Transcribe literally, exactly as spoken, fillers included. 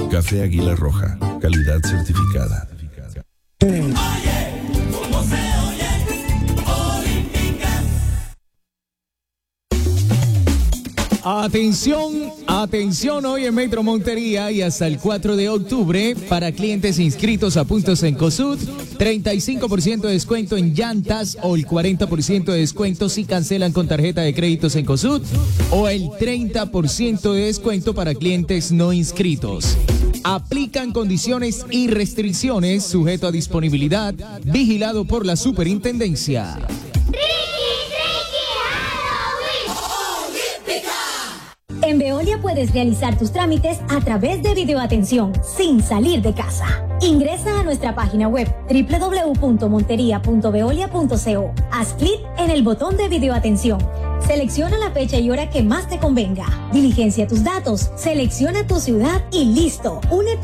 Café Águila Roja, calidad certificada. Oye, ¿cómo se oye? Olímpica. Atención, atención hoy en Metro Montería y hasta el cuatro de octubre para clientes inscritos a puntos en COSUD, treinta y cinco por ciento de descuento en llantas o el cuarenta por ciento de descuento si cancelan con tarjeta de créditos en COSUD o el treinta por ciento de descuento para clientes no inscritos. Aplican condiciones y restricciones sujeto a disponibilidad, vigilado por la Superintendencia. En Veolia puedes realizar tus trámites a través de videoatención, sin salir de casa. Ingresa a nuestra página web doble u doble u doble u punto montería punto veolia punto co. Haz clic en el botón de videoatención. Selecciona la fecha y hora que más te convenga. Diligencia tus datos, selecciona tu ciudad y listo. Únete